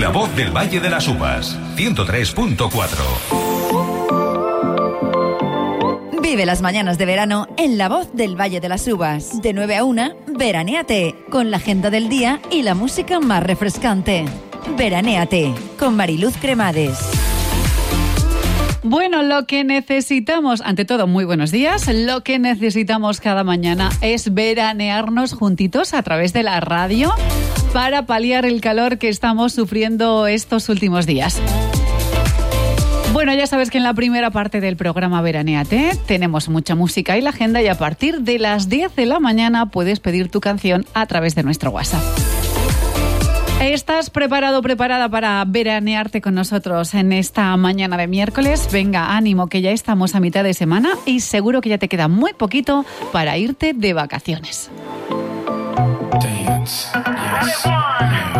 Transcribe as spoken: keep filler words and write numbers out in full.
La Voz del Valle de las Uvas, ciento tres punto cuatro. Vive las mañanas de verano en La Voz del Valle de las Uvas. De nueve a una, veranéate, con la agenda del día y la música más refrescante. Veranéate, con Mariluz Cremades. Bueno, lo que necesitamos, ante todo, muy buenos días. Lo que necesitamos cada mañana es veranearnos juntitos a través de la radio para paliar el calor que estamos sufriendo estos últimos días. Bueno, ya sabes que en la primera parte del programa Veranéate tenemos mucha música y la agenda, y a partir de las diez de la mañana puedes pedir tu canción a través de nuestro WhatsApp. ¿Estás preparado o preparada para veranearte con nosotros en esta mañana de miércoles? Venga, ánimo, que ya estamos a mitad de semana y seguro que ya te queda muy poquito para irte de vacaciones. Dance, yes, yeah.